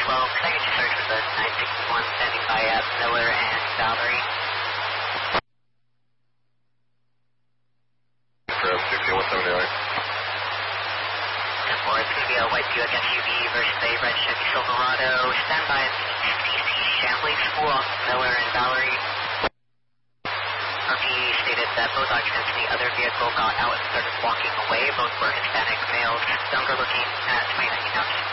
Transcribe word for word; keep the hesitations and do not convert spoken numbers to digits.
twelve, can I get you started with the nine sixty-one standing by at Miller and Valerie? For sixty-one seventy-nine. ten four, it's going to be a white Buick S U V versus a red Chevy Silverado. Stand by at T C Chambly School off Miller and Valerie. R P stated that both occupants in the other vehicle got out and started walking away. Both were Hispanic males, younger looking, at twenty nineteen Dodge.